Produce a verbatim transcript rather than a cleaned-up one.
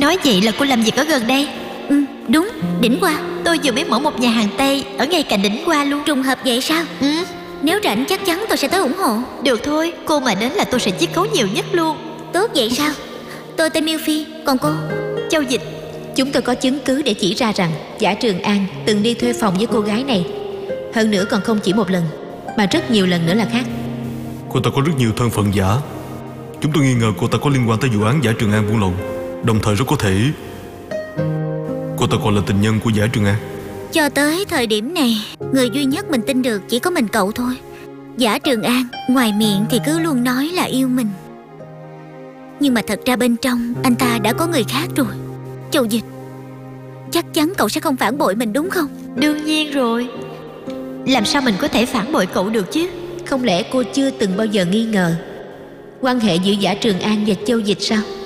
Nói vậy là cô làm việc ở gần đây? Ừ, đúng, đỉnh Hoa. Tôi vừa mới mở một nhà hàng Tây ở ngay cạnh đỉnh Hoa luôn. Trùng hợp vậy sao? Ừ. Nếu rảnh chắc chắn tôi sẽ tới ủng hộ. Được thôi, cô mà đến là tôi sẽ chiết khấu nhiều nhất luôn. Tốt vậy sao? Tôi tên Miêu Phi, còn cô? Châu Dịch. Chúng tôi có chứng cứ để chỉ ra rằng Giả Trường An từng đi thuê phòng với cô gái này. Hơn nữa còn không chỉ một lần, mà rất nhiều lần nữa là khác. Cô ta có rất nhiều thân phận giả. Chúng tôi nghi ngờ cô ta có liên quan tới vụ án Giả Trường An buôn lậu. Đồng thời rất có thể cô ta còn là tình nhân của Giả Trường An. Cho tới thời điểm này, người duy nhất mình tin được chỉ có mình cậu thôi. Giả Trường An ngoài miệng thì cứ luôn nói là yêu mình, nhưng mà thật ra bên trong anh ta đã có người khác rồi. Châu Dịch, chắc chắn cậu sẽ không phản bội mình đúng không? Đương nhiên rồi. Làm sao mình có thể phản bội cậu được chứ? Không lẽ cô chưa từng bao giờ nghi ngờ quan hệ giữa Giả Trường An và Châu Dịch sao?